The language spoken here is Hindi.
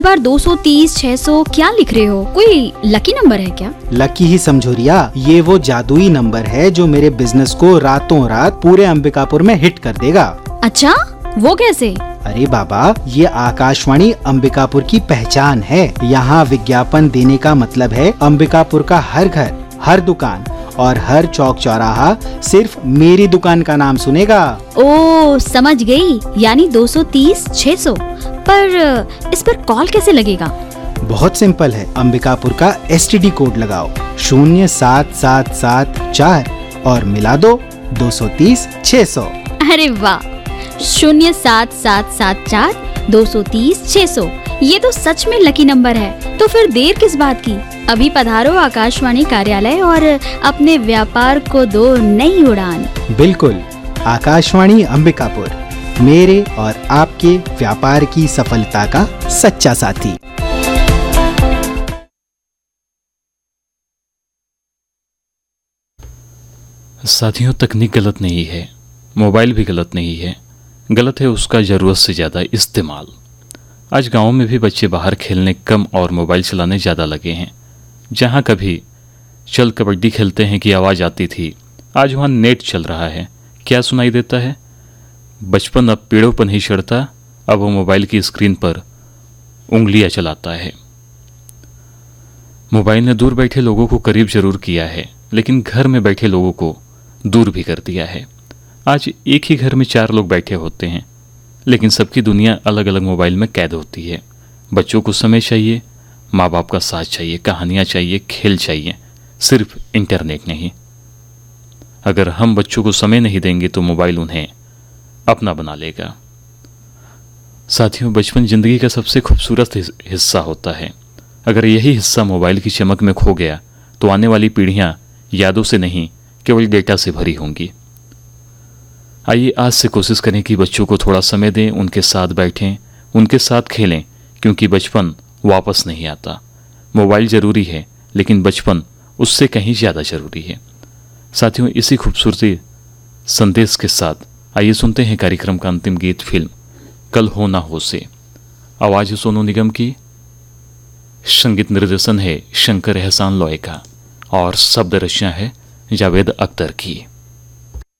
बार 230, 600 क्या लिख रहे हो? कोई लकी नंबर है क्या? लकी ही समझो रिया, ये वो जादुई नंबर है जो मेरे बिजनेस को रातों रात पूरे अंबिकापुर में हिट कर देगा। अच्छा, वो कैसे? अरे बाबा, ये आकाशवाणी अंबिकापुर की पहचान है। यहाँ विज्ञापन देने का मतलब है अंबिकापुर का हर घर, हर दुकान और हर चौक चौराहा सिर्फ मेरी दुकान का नाम सुनेगा। ओ समझ गई, यानी 230, 600। पर इस पर कॉल कैसे लगेगा? बहुत सिंपल है, अंबिकापुर का STD कोड लगाओ 07774 और मिला दो 230, 600। अरे वाह, 07774 230, 600। ये तो सच में लकी नंबर है। तो फिर देर किस बात की? अभी पधारो आकाशवाणी कार्यालय और अपने व्यापार को दो नई उड़ान। बिल्कुल, आकाशवाणी अंबिकापुर, मेरे और आपके व्यापार की सफलता का सच्चा साथी। साथियों, तकनीक गलत नहीं है, मोबाइल भी गलत नहीं है, गलत है उसका ज़रूरत से ज़्यादा इस्तेमाल। आज गाँव में भी बच्चे बाहर खेलने कम और मोबाइल चलाने ज़्यादा लगे हैं। जहाँ कभी चल कबड्डी खेलते हैं की आवाज़ आती थी, आज वहाँ नेट चल रहा है, क्या सुनाई देता है? बचपन अब पेड़ों पर नहीं चढ़ता, अब वो मोबाइल की स्क्रीन पर उंगलियां चलाता है। मोबाइल ने दूर बैठे लोगों को करीब जरूर किया है, लेकिन घर में बैठे लोगों को दूर भी कर दिया है। आज एक ही घर में 4 लोग बैठे होते हैं, लेकिन सबकी दुनिया अलग अलग मोबाइल में कैद होती है। बच्चों को समय चाहिए, माँ बाप का साथ चाहिए, कहानियाँ चाहिए, खेल चाहिए, सिर्फ इंटरनेट नहीं। अगर हम बच्चों को समय नहीं देंगे तो मोबाइल उन्हें अपना बना लेगा। साथियों, बचपन जिंदगी का सबसे खूबसूरत हिस्सा होता है। अगर यही हिस्सा मोबाइल की चमक में खो गया तो आने वाली पीढ़ियां यादों से नहीं, केवल डेटा से भरी होंगी। आइए आज से कोशिश करें कि बच्चों को थोड़ा समय दें, उनके साथ बैठें, उनके साथ खेलें, क्योंकि बचपन वापस नहीं आता। मोबाइल ज़रूरी है, लेकिन बचपन उससे कहीं ज़्यादा ज़रूरी है। साथियों, इसी खूबसूरती संदेश के साथ आइए सुनते हैं कार्यक्रम का अंतिम गीत फिल्म कल हो ना हो से। आवाज़ है सोनू निगम की, संगीत निर्देशन है शंकर एहसान लॉय का और शब्द रचना है जावेद अख्तर की।